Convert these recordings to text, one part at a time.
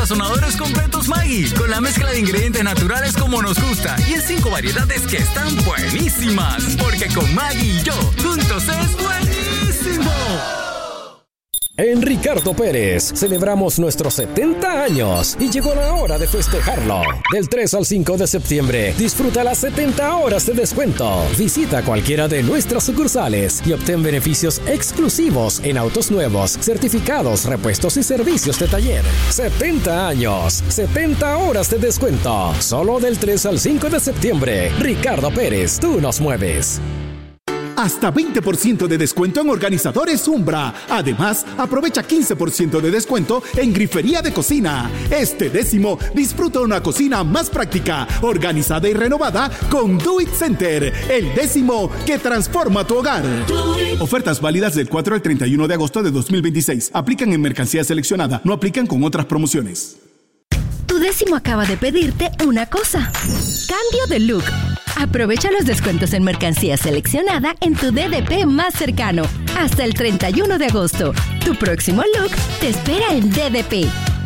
sazonadores completos Maggi, con la mezcla de ingredientes naturales como nos gusta y en 5 variedades que están buenísimas. Porque con Maggi y yo, juntos es buenísimo. En Ricardo Pérez celebramos nuestros 70 años y llegó la hora de festejarlo. Del 3 al 5 de septiembre, disfruta las 70 horas de descuento. Visita cualquiera de nuestras sucursales y obtén beneficios exclusivos en autos nuevos, certificados, repuestos y servicios de taller. 70 años, 70 horas de descuento. Solo del 3 al 5 de septiembre. Ricardo Pérez, tú nos mueves. Hasta 20% de descuento en organizadores Umbra. Además, aprovecha 15% de descuento en grifería de cocina. Este 10º, disfruta una cocina más práctica, organizada y renovada con Do It Center. El 10º que transforma tu hogar. Ofertas válidas del 4 al 31 de agosto de 2026. Aplican en mercancía seleccionada. No aplican con otras promociones. Tu 10º acaba de pedirte una cosa. Cambio de look. Aprovecha los descuentos en mercancía seleccionada en tu DDP más cercano. Hasta el 31 de agosto. Tu próximo look te espera en DDP.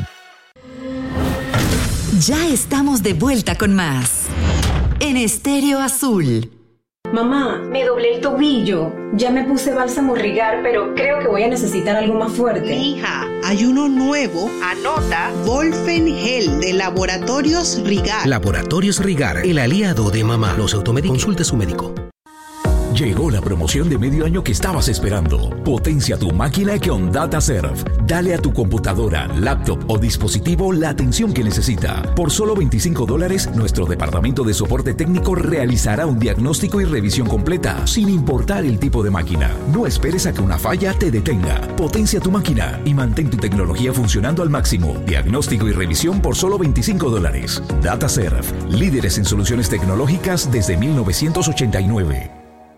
Ya estamos de vuelta con más. En Estéreo Azul. Mamá, me doblé el tobillo. Ya me puse bálsamo Rigar, pero creo que voy a necesitar algo más fuerte. Hija, hay uno nuevo. Anota. Volfen Gel de Laboratorios Rigar. Laboratorios Rigar, el aliado de mamá. Los automedica. Consulte a su médico. Llegó la promoción de medio año que estabas esperando. Potencia tu máquina con DataServe. Dale a tu computadora, laptop o dispositivo la atención que necesita. Por solo $25, nuestro departamento de soporte técnico realizará un diagnóstico y revisión completa, sin importar el tipo de máquina. No esperes a que una falla te detenga. Potencia tu máquina y mantén tu tecnología funcionando al máximo. Diagnóstico y revisión por solo $25. DataServe, líderes en soluciones tecnológicas desde 1989.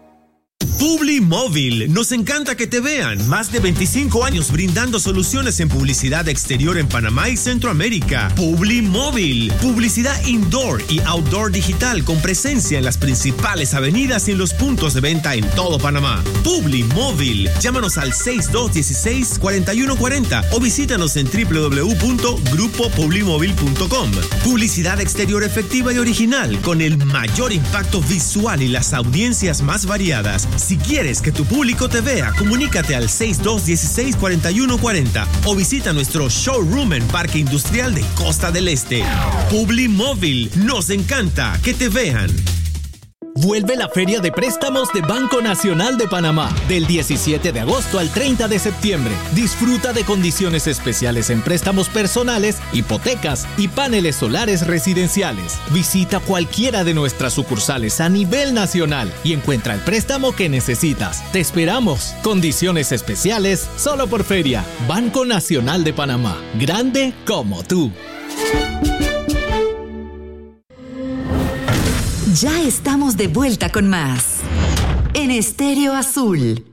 Publimóvil, nos encanta que te vean. Más de 25 años brindando soluciones en publicidad exterior en Panamá y Centroamérica. Publimóvil, publicidad indoor y outdoor digital con presencia en las principales avenidas y en los puntos de venta en todo Panamá. Publimóvil, llámanos al 6216-4140 o visítanos en www.grupopublimóvil.com. Publicidad exterior efectiva y original con el mayor impacto visual y las audiencias más variadas. Si quieres que tu público te vea, comunícate al 6216-4140 o visita nuestro showroom en Parque Industrial de Costa del Este. Publimóvil, nos encanta que te vean. Vuelve la Feria de Préstamos de Banco Nacional de Panamá del 17 de agosto al 30 de septiembre. Disfruta de condiciones especiales en préstamos personales, hipotecas y paneles solares residenciales. Visita cualquiera de nuestras sucursales a nivel nacional y encuentra el préstamo que necesitas. Te esperamos. Condiciones especiales solo por Feria. Banco Nacional de Panamá. Grande como tú. Ya estamos de vuelta con más. En Estéreo Azul.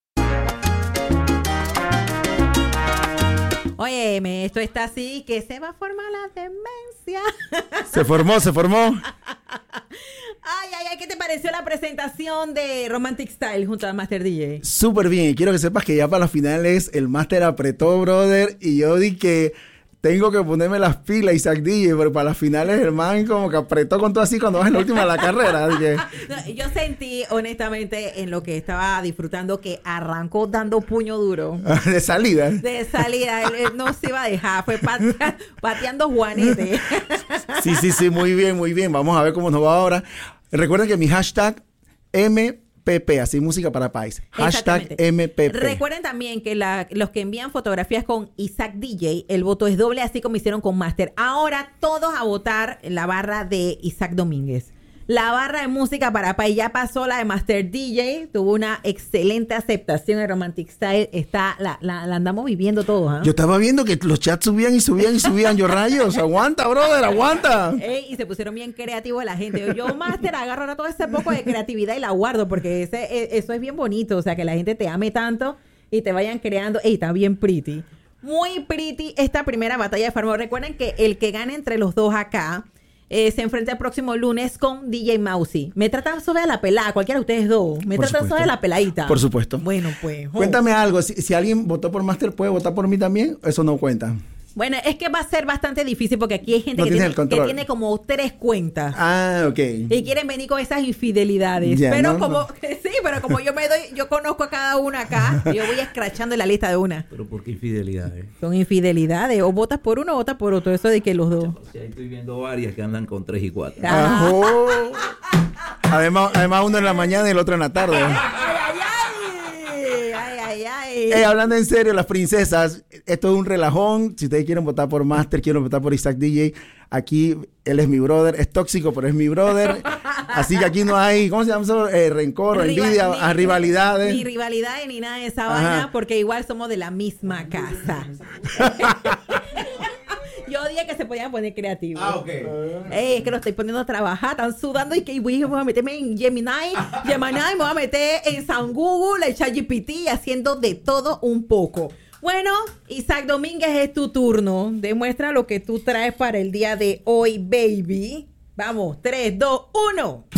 Óyeme, esto está así que se va a formar la demencia. Se formó. Ay, ¿qué te pareció la presentación de Romantic Style junto a Master DJ? Súper bien. Quiero que sepas que ya para las finales el Master apretó, brother, y yo di que tengo que ponerme las pilas, Isaac DJ, pero para las finales el man como que apretó con todo así cuando vas en la última de la carrera. Que... No, yo sentí, honestamente, en lo que estaba disfrutando, que arrancó dando puño duro. De salida. Él no se iba a dejar, fue pateando Juanete. Sí, muy bien. Vamos a ver cómo nos va ahora. Recuerden que mi hashtag MPP, así música para país. Hashtag MPP. Recuerden también que los que envían fotografías con Isaac DJ, el voto es doble, así como hicieron con Master. Ahora todos a votar en la barra de Isaac Domínguez. La barra de música para país ya pasó, la de Master DJ, tuvo una excelente aceptación en Romantic Style. La andamos viviendo todos, ¿eh? Yo estaba viendo que los chats subían. Yo, rayos, aguanta, brother, aguanta. Y se pusieron bien creativos la gente. Yo, Master, agarro ahora todo ese poco de creatividad y la guardo, porque eso es bien bonito. O sea, que la gente te ame tanto y te vayan creando. Está bien pretty. Muy pretty esta primera batalla de Farmor. Recuerden que el que gane entre los dos acá se enfrenta el próximo lunes con DJ Mousy. Me tratan sobre la pelada, cualquiera de ustedes dos. Me tratan sobre la peladita. Por supuesto. Bueno, pues. Cuéntame algo. Si alguien votó por Master, ¿puede votar por mí también? Eso no cuenta. Bueno, es que va a ser bastante difícil porque aquí hay gente No que tiene como 3 cuentas. Ah, ok. Y quieren venir con esas infidelidades. Ya, pero no. pero como yo conozco a cada una acá, yo voy escrachando la lista de una. ¿Pero por qué infidelidades? Son infidelidades. O votas por uno o votas por otro. Eso de que los dos. O sea, estoy viendo varias que andan con 3 y 4. Además uno en la mañana y el otro en la tarde. Hablando en serio, las princesas, esto es un relajón. Si ustedes quieren votar por Master, quieren votar por Isaac DJ, aquí él es mi brother. Es tóxico, pero es mi brother. Así que aquí no hay, ¿cómo se llama eso? Rencor, envidia, rivalidades. Ni rivalidades ni nada de esa vaina, porque igual somos de la misma casa. Yo dije que se podían poner creativos. Ah, ok. Es que lo estoy poniendo a trabajar. Están sudando y que voy a meterme en Gemini, me voy a meter en San Google, en ChatGPT, haciendo de todo un poco. Bueno, Isaac Domínguez, es tu turno. Demuestra lo que tú traes para el día de hoy, baby. Vamos, 3, 2, 1.